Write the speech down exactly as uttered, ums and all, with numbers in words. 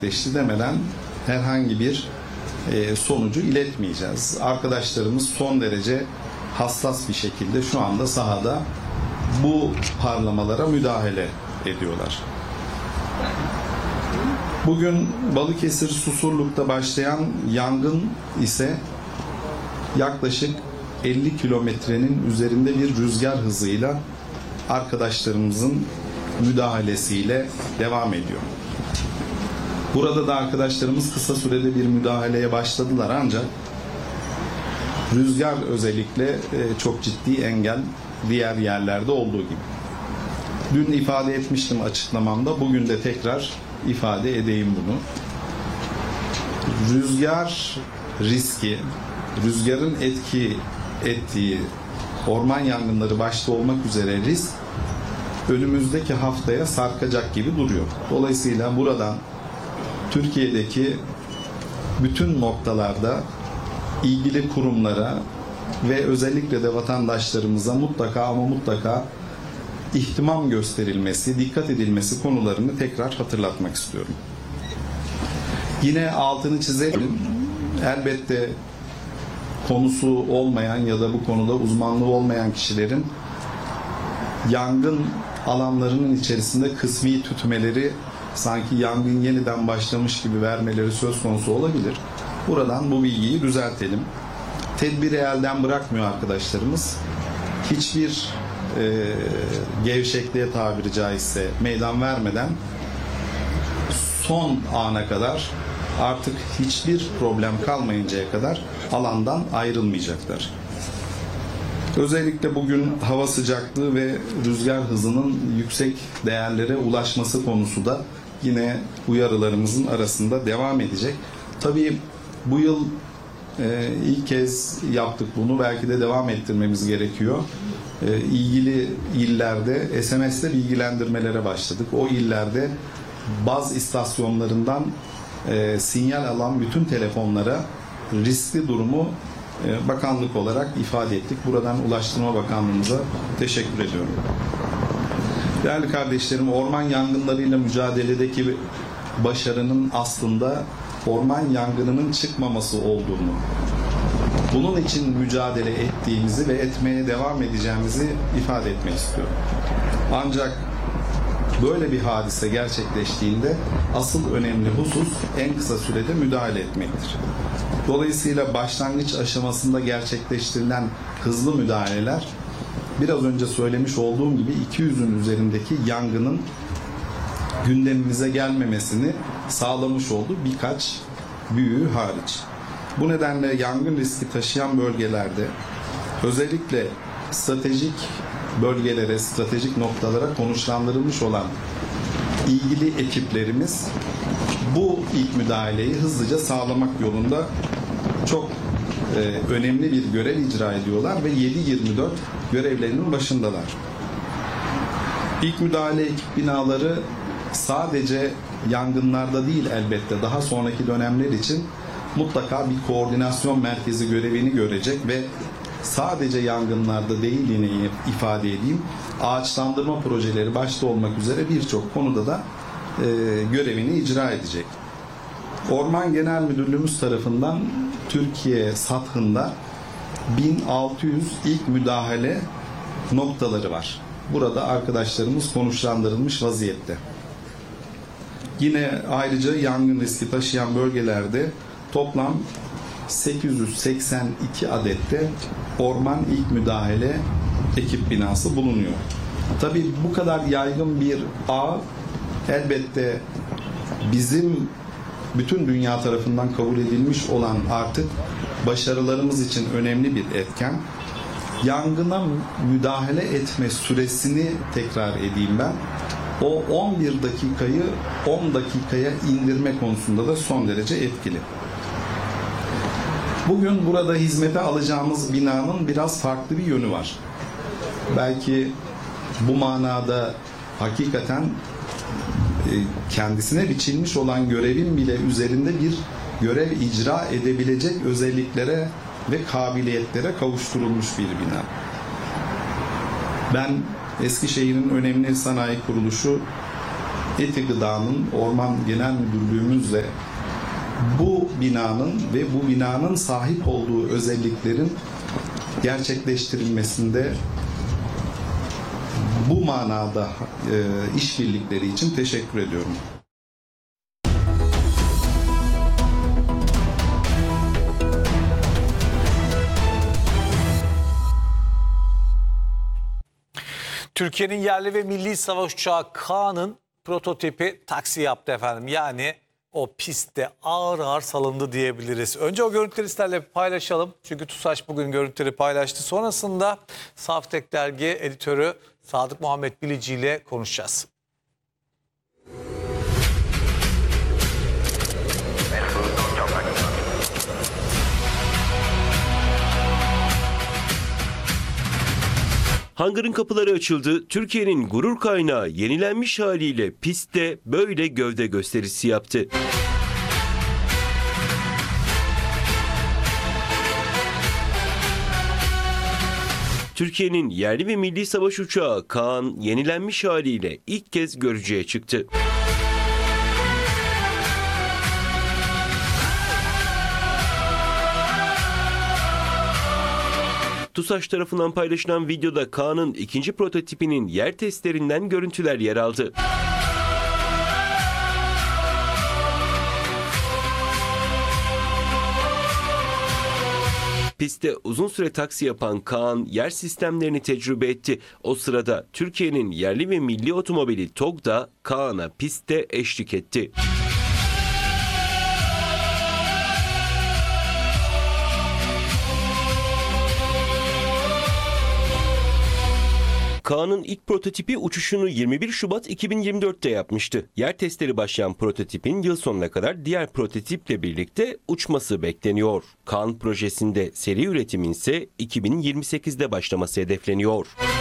gerçekleşti demeden herhangi bir e, sonucu iletmeyeceğiz. Arkadaşlarımız son derece hassas bir şekilde şu anda sahada bu parlamalara müdahale ediyorlar. Bugün Balıkesir Susurluk'ta başlayan yangın ise yaklaşık elli kilometrenin üzerinde bir rüzgar hızıyla arkadaşlarımızın müdahalesiyle devam ediyor. Burada da arkadaşlarımız kısa sürede bir müdahaleye başladılar ancak rüzgar özellikle çok ciddi engel diğer yerlerde olduğu gibi. Dün ifade etmiştim açıklamamda, bugün de tekrar ifade edeyim bunu. Rüzgar riski, rüzgarın etki ettiği orman yangınları başta olmak üzere risk önümüzdeki haftaya sarkacak gibi duruyor. Dolayısıyla buradan Türkiye'deki bütün noktalarda ilgili kurumlara ve özellikle de vatandaşlarımıza mutlaka ama mutlaka ihtimam gösterilmesi, dikkat edilmesi konularını tekrar hatırlatmak istiyorum. Yine altını çizelim. Elbette konusu olmayan ya da bu konuda uzmanlığı olmayan kişilerin yangın alanlarının içerisinde kısmi tütmeleri sanki yangın yeniden başlamış gibi vermeleri söz konusu olabilir. Buradan bu bilgiyi düzeltelim. Tedbiri elden bırakmıyor arkadaşlarımız. Hiçbir e, gevşekliğe tabiri caizse meydan vermeden son ana kadar artık hiçbir problem kalmayıncaya kadar alandan ayrılmayacaklar. Özellikle bugün hava sıcaklığı ve rüzgar hızının yüksek değerlere ulaşması konusu da yine uyarılarımızın arasında devam edecek. Tabii bu yıl e, ilk kez yaptık bunu. Belki de devam ettirmemiz gerekiyor. E, ilgili illerde S M S'te bilgilendirmelere başladık. O illerde baz istasyonlarından e, sinyal alan bütün telefonlara riskli durumu e, bakanlık olarak ifade ettik. Buradan Ulaştırma Bakanlığımıza teşekkür ediyorum. Değerli kardeşlerim, orman yangınlarıyla mücadeledeki başarının aslında orman yangınının çıkmaması olduğunu, bunun için mücadele ettiğimizi ve etmeye devam edeceğimizi ifade etmek istiyorum. Ancak böyle bir hadise gerçekleştiğinde asıl önemli husus en kısa sürede müdahale etmektir. Dolayısıyla başlangıç aşamasında gerçekleştirilen hızlı müdahaleler biraz önce söylemiş olduğum gibi iki yüzün üzerindeki yangının gündemimize gelmemesini sağlamış oldu, birkaç büyüğü hariç. Bu nedenle yangın riski taşıyan bölgelerde özellikle stratejik bölgelere, stratejik noktalara konuşlandırılmış olan ilgili ekiplerimiz bu ilk müdahaleyi hızlıca sağlamak yolunda çok e, önemli bir görev icra ediyorlar ve yedi yirmi dört görevlerinin başındalar. İlk müdahale ekip binaları sadece yangınlarda değil, elbette daha sonraki dönemler için mutlaka bir koordinasyon merkezi görevini görecek ve sadece yangınlarda değil, yine ifade edeyim, ağaçlandırma projeleri başta olmak üzere birçok konuda da e, görevini icra edecek. Orman Genel Müdürlüğümüz tarafından Türkiye sathında bin altı yüz ilk müdahale noktaları var. Burada arkadaşlarımız konuşlandırılmış vaziyette. Yine ayrıca yangın riski taşıyan bölgelerde toplam sekiz yüz seksen iki adette orman ilk müdahale ekip binası bulunuyor. Tabii bu kadar yaygın bir ağ elbette bizim bütün dünya tarafından kabul edilmiş olan artık başarılarımız için önemli bir etken. Yangına müdahale etme süresini tekrar edeyim ben. O on bir dakikayı on dakikaya indirme konusunda da son derece etkili. Bugün burada hizmete alacağımız binanın biraz farklı bir yönü var. Belki bu manada hakikaten kendisine biçilmiş olan görevin bile üzerinde bir görev icra edebilecek özelliklere ve kabiliyetlere kavuşturulmuş bir bina. Ben Eskişehir'in önemli sanayi kuruluşu Eti Gıda'nın Orman Genel Müdürlüğümüzle bu binanın ve bu binanın sahip olduğu özelliklerin gerçekleştirilmesinde bu manada e, işbirlikleri için teşekkür ediyorum. Türkiye'nin yerli ve milli savaş uçağı Kaan'ın prototipi taksi yaptı efendim. Yani o pistte ağır ağır salındı diyebiliriz. Önce o görüntüleri sizlerle paylaşalım. Çünkü TUSAŞ bugün görüntüleri paylaştı. Sonrasında Saftek Dergi editörü Sadık Muhammed Bilici ile konuşacağız. Hangarın kapıları açıldı. Türkiye'nin gurur kaynağı yenilenmiş haliyle pistte böyle gövde gösterisi yaptı. Türkiye'nin yerli ve milli savaş uçağı Kaan yenilenmiş haliyle ilk kez görücüye çıktı. TUSAŞ tarafından paylaşılan videoda Kaan'ın ikinci prototipinin yer testlerinden görüntüler yer aldı. Pistte uzun süre taksi yapan Kaan yer sistemlerini tecrübe etti. O sırada Türkiye'nin yerli ve milli otomobili TOG da Kaan'a pistte eşlik etti. Kaan'ın ilk prototipi uçuşunu yirmi bir Şubat iki bin yirmi dört'te yapmıştı. Yer testleri başlayan prototipin yıl sonuna kadar diğer prototiple birlikte uçması bekleniyor. Kaan projesinde seri üretimin ise iki bin yirmi sekiz'de başlaması hedefleniyor.